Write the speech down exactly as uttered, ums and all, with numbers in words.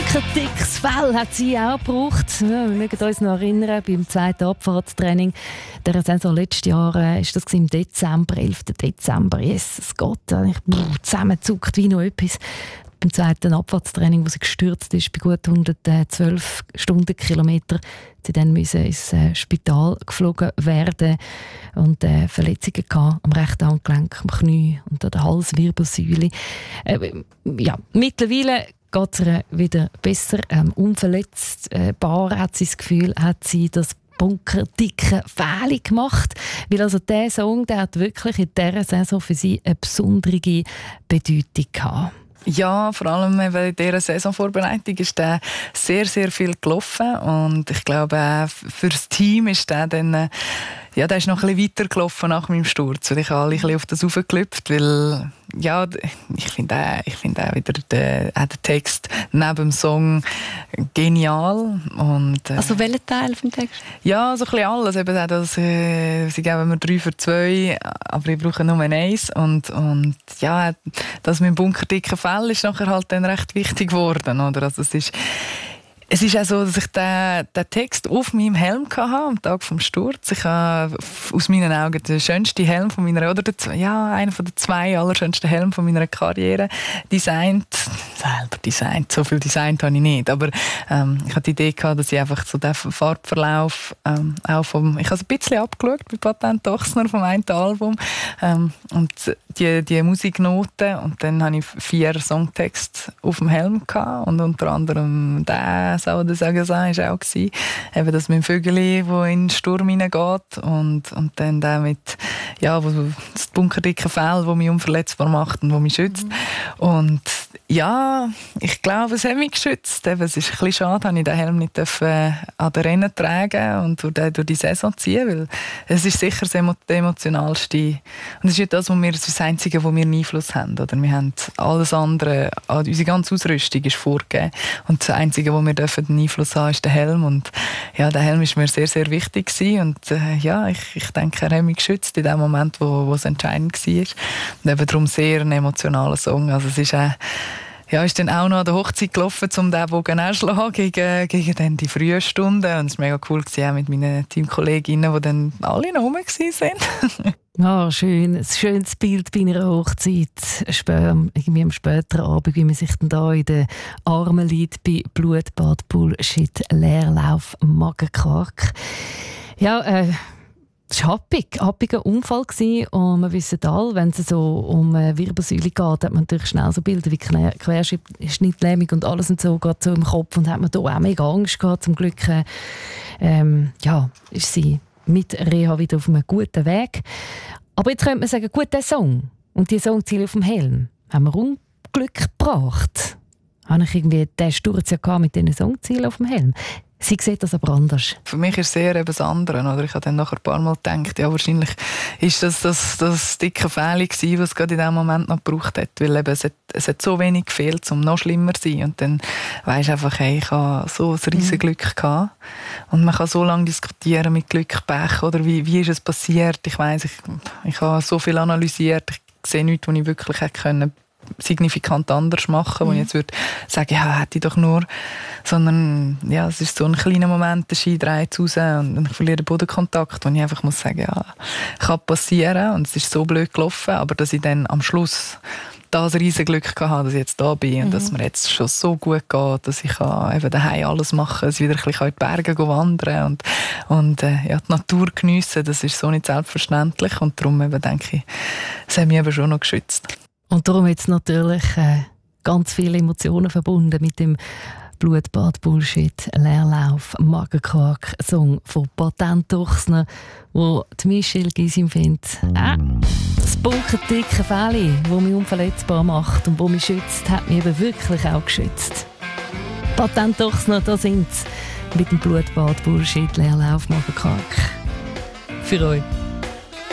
bunkerdickes Fell hat sie auch gebraucht. Ja, wir mögen uns noch erinnern, beim zweiten Abfahrtstraining der Saison letztes Jahr äh, ist das im Dezember, elften Dezember. Jesus Gott, ich brr, zusammengezuckt wie noch etwas. Beim zweiten Abfahrtstraining, wo sie gestürzt ist, bei gut hundertzwölf Stundenkilometer, sie dann müssen ins äh, Spital geflogen werden und äh, Verletzungen gehabt am rechten Handgelenk, am Knie und an der Halswirbelsäule. Äh, ja, mittlerweile geht es ihr wieder besser. Ähm, unverletzbar hat sie das Gefühl, hat sie das bunkerdicke Fehler gemacht. Weil also dieser Song, der hat wirklich in dieser Saison für sie eine besondere Bedeutung gehabt. Ja, vor allem in dieser Saisonvorbereitung ist der sehr, sehr viel gelaufen und ich glaube auch für das Team ist der dann, ja, der ist noch ein bisschen weitergelaufen nach meinem Sturz, weil ich alle ein bisschen auf das raufgelüpft, weil ja, ich finde auch, ich finde auch wieder den, auch den Text neben dem Song genial. Und, äh, also welcher Teil vom Text? Ja, so ein bisschen alles. Eben auch das, äh, sie geben mir drei für zwei, aber ich brauche nur eins. Und, und ja, das mit dem bunkerdicken Fell ist nachher halt dann recht wichtig geworden. Oder? Also es ist Es ist auch so, dass ich den, den Text auf meinem Helm hatte, am Tag des Sturz. Ich habe aus meinen Augen den schönsten Helm von meiner, oder der, ja, einer von den zwei allerschönsten Helmen von meiner Karriere designt. Selber designt, so viel designt habe ich nicht. Aber ähm, ich hatte die Idee gehabt, dass ich einfach so den Farbverlauf ähm, auch vom, ich habe es ein bisschen abgeschaut bei Patent Ochsner vom einen Album ähm, und die, die Musiknoten und dann hatte ich vier Songtexte auf dem Helm gehabt und unter anderem der Sauer sagen war auch gewesen. Eben das mit dem Vögeli, wo in den Sturm hineingeht und, und dann der mit, ja, wo, das bunkerdicke Fell, das mich unverletzbar macht und das mich schützt. Mhm. Und ja, ich glaube, es hat mich geschützt. Eben, es ist ein bisschen schade, dass ich den Helm nicht dürfen an den Rennen tragen und durch die, durch die Saison ziehen, weil es ist sicher das emotionalste. Und es ist ja das, was wir, das Einzige, wo wir einen Einfluss haben. Oder? Wir haben alles andere, unsere ganze Ausrüstung ist vorgegeben. Und das Einzige, wo wir dürfen einen Einfluss haben, ist der Helm. Und ja, der Helm ist mir sehr, sehr wichtig gewesen. Und äh, ja, ich, ich denke, er hat mich geschützt in dem Moment, wo, wo es entscheidend war. Und eben darum sehr ein emotionaler Song. Also es ist auch Ja, ist dann auch noch an der Hochzeit gelaufen, um den Bogen auszuschlagen gegen, gegen dann die frühen Stunden. Und es war mega cool gewesen, auch mit meinen Teamkolleginnen, die dann alle noch rum waren. Ja, schön. Ein schönes Bild bei einer Hochzeit. Irgendwie am späteren Abend, wie man sich dann da in den Armen liegt bei Blutbad, Bullshit, Leerlauf, Magenkark. Ja, äh, es war ein happiger Unfall gewesen. Und wir wissen alle, wenn es so um Wirbelsäule geht, hat man natürlich schnell so Bilder wie Querschnittlähmung und alles und so, geht so im Kopf und hat man da auch mega Angst gehabt. Zum Glück ähm, ja, ist sie mit Reha wieder auf einem guten Weg. Aber jetzt könnte man sagen, gut, der Song und die Songziele auf dem Helm haben wir Unglück gebracht. Habe ich irgendwie den Sturz ja mit diesen Songzielen auf dem Helm. Sie sieht das aber anders. Für mich ist es sehr eben das andere. Oder? Ich habe dann nachher ein paar Mal gedacht, ja, wahrscheinlich ist das das, das dicke Fehler gewesen, was es gerade in diesem Moment noch gebraucht hat. Weil eben es, hat, es hat so wenig gefehlt, um noch schlimmer zu sein. Und dann weisst du einfach, hey, ich habe so ein riesiges Glück gehabt. Und man kann so lange diskutieren mit Glück, Pech, oder wie, wie ist es passiert. Ich weiss, ich, ich habe so viel analysiert. Ich sehe nichts, was ich wirklich hätte können signifikant anders machen, wo mhm. ich jetzt würde sagen, ja, hätte ich doch nur, sondern ja, es ist so ein kleiner Moment, der Ski dreht raus und ich verliere den Bodenkontakt, wo ich einfach muss sagen, ja, kann passieren und es ist so blöd gelaufen, aber dass ich dann am Schluss das riesen Glück hatte, dass ich jetzt da bin und mhm. dass mir jetzt schon so gut geht, dass ich kann eben daheim alles machen, dass ich wieder ein bisschen in die Berge wandern und, und äh, ja, die Natur geniessen, das ist so nicht selbstverständlich und darum eben denke ich, es hat mich eben schon noch geschützt. Und darum jetzt natürlich äh, ganz viele Emotionen verbunden mit dem Blutbad, Bullshit, Leerlauf, Magenkark-Song von Patent Ochsner, wo die Michelle Gysin findet, äh, das bunkerdicke Fell, das mich unverletzbar macht und das mich schützt, hat mich eben wirklich auch geschützt. Patent Ochsner, da sind sie mit dem Blutbad, Bullshit, Leerlauf, Magenkark. Für euch.